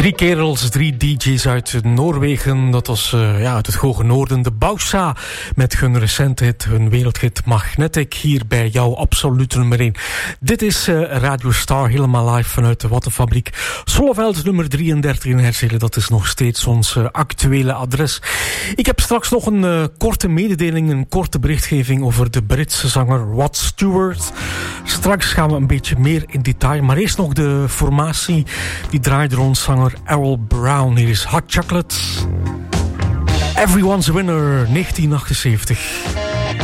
Drie kerels, 3 DJ's uit Noorwegen. Dat was uit het hoge noorden. De Bausa met hun recente hit, hun wereldhit Magnetic. Hier bij jou absoluut nummer 1. Dit is Radio Star, helemaal live vanuit de Wattenfabriek. Zolleveld nummer 33 in Herzelen. Dat is nog steeds ons actuele adres. Ik heb straks nog een korte mededeling, een korte berichtgeving over de Britse zanger Rod Stewart. Straks gaan we een beetje meer in detail. Maar eerst nog de formatie die draait rond zanger Errol Brown. Hier is Hot Chocolate. Everyone's a Winner, 1978.